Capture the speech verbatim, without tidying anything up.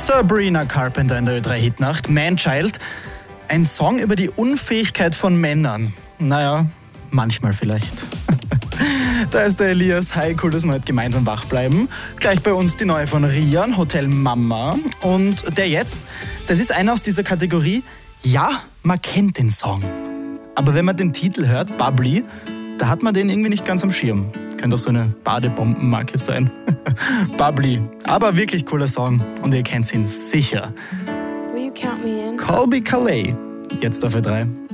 Sabrina Carpenter in der Ö drei Hitnacht. Man-Child. Ein Song über die Unfähigkeit von Männern. Naja, manchmal vielleicht. Da ist der Elias. Hi, cool, dass wir heute gemeinsam wach bleiben. Gleich bei uns die neue von Rian, Hotel Mama. Und der jetzt, das ist einer aus dieser Kategorie, ja, man kennt den Song. Aber wenn man den Titel hört, Bubbly, da hat man den irgendwie nicht ganz am Schirm. Könnte auch so eine Badebombenmarke sein. Bubbly, aber wirklich cooler Song. Und ihr kennt ihn sicher. Colby Calais, jetzt auf Ö drei.